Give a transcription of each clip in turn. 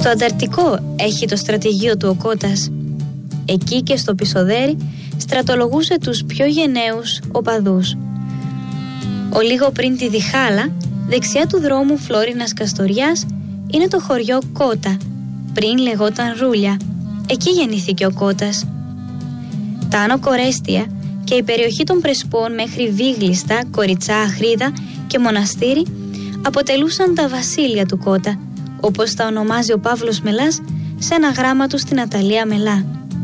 Στο Ανταρκτικό έχει το στρατηγείο του ο Κώτας. Εκεί και στο Πισοδέρι στρατολογούσε τους πιο γενναίους οπαδούς. Ο λίγο πριν τη Διχάλα, δεξιά του δρόμου Φλόρινας Καστοριάς, είναι το χωριό Κότα, πριν λεγόταν Ρούλια. Εκεί γεννήθηκε ο Κώτας. Τα Άνω Κορέστια και η περιοχή των Πρεσπών μέχρι Βίγλιστα, Κοριτσά, Αχρίδα και Μοναστήρι αποτελούσαν τα βασίλεια του Κώτα, όπως τα ονομάζει ο Παύλος Μελάς σε ένα γράμμα του στην Αταλία Μελά.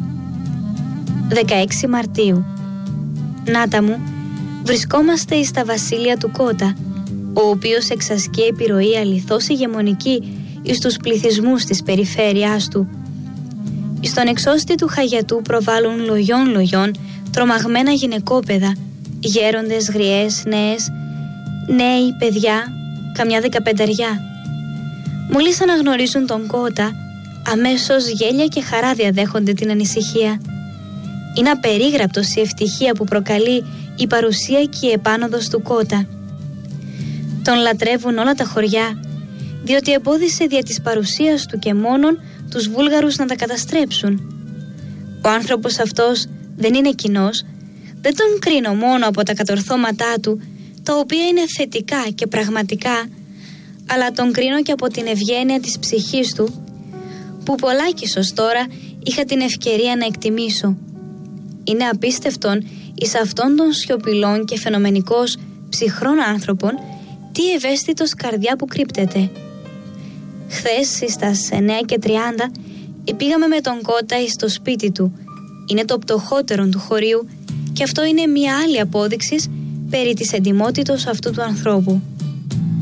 16 Μαρτίου. Νάτα μου, βρισκόμαστε εις τα βασίλεια του Κώτα, ο οποίος εξασκεί επιρροή αληθώς ηγεμονική εις τους πληθυσμούς της περιφέρειάς του. Εις τον εξώστη του Χαγιατού προβάλλουν λογιών τρομαγμένα γυναικόπαιδα, γέροντες, γριές, νέες, νέοι, παιδιά, καμιά 15. Μόλις αναγνωρίζουν τον Κώτα, αμέσως γέλια και χαρά διαδέχονται την ανησυχία. Είναι απερίγραπτος η ευτυχία που προκαλεί η παρουσία και η επάνωδος του Κώτα. Τον λατρεύουν όλα τα χωριά, διότι εμπόδισε δια της παρουσίας του και μόνον τους Βούλγαρους να τα καταστρέψουν. Ο άνθρωπος αυτός δεν είναι κοινός, δεν τον κρίνω μόνο από τα κατορθώματά του, τα οποία είναι θετικά και πραγματικά, αλλά τον κρίνω και από την ευγένεια της ψυχής του, που πολλάκις ως τώρα είχα την ευκαιρία να εκτιμήσω. Είναι απίστευτον εις αυτόν των σιωπηλών και φαινομενικός ψυχρών άνθρωπων τι ευαίσθητος καρδιά που κρύπτεται. Χθες στις 9:30 πήγαμε με τον Κώτα εις το σπίτι του. Είναι το πτωχότερον του χωρίου και αυτό είναι μια άλλη απόδειξη περί της εντιμότητος αυτού του ανθρώπου.